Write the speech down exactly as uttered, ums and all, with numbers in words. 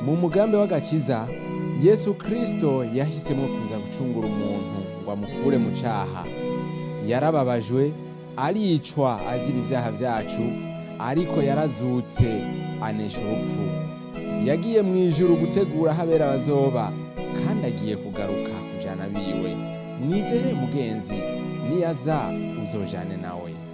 Mu mugambi w'agakiza, Yesu Kristo yahisemo kuza gucungura umuntu ngo amukure mu caha. Yarababajwe, aricwa azira ivyaha vyacu, ariko yarazutse anesha urupfu. Yagiye mw'ijuru gutegura aho abera bazoba, kandi agiye kugaruka kujana biwe. Mwizere mugenzi, niyaza uzojane nawe.